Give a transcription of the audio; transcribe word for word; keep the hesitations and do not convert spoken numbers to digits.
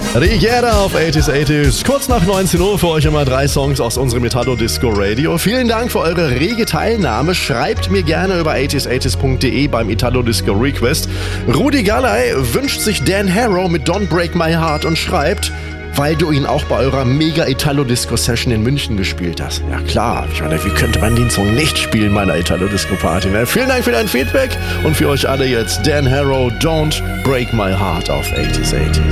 Rigera auf achtziger achtziger. Kurz nach neunzehn Uhr für euch immer drei Songs aus unserem Italo Disco Radio. Vielen Dank für eure rege Teilnahme. Schreibt mir gerne über achtziger achtziger punkt de beim Italo Disco Request. Rudi Galley wünscht sich Dan Harrow mit Don't Break My Heart und schreibt, weil du ihn auch bei eurer Mega-Italo-Disco-Session in München gespielt hast. Ja klar, ich meine, wie könnte man den Song nicht spielen, meiner Italo-Disco-Party? Ne? Vielen Dank für dein Feedback und für euch alle jetzt Dan Harrow, Don't Break My Heart auf achtziger achtziger.